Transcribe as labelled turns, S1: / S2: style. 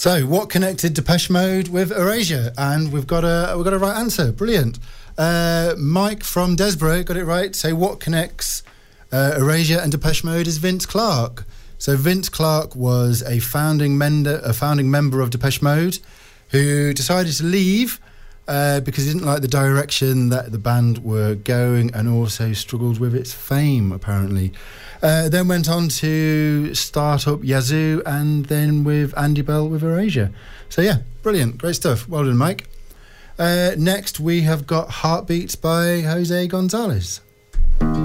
S1: So, what connected Depeche Mode with Erasure? And we've got a right answer. Brilliant. Mike from Desborough got it right. So, what connects Erasure and Depeche Mode is Vince Clarke. So, Vince Clarke was a founding member of Depeche Mode who decided to leave because he didn't like the direction that the band were going and also struggled with its fame, apparently. Then went on to start up Yazoo and then with Andy Bell with Erasure. So yeah, brilliant, great stuff. Well done, Mike. Next we have got Heartbeats by Jose Gonzalez.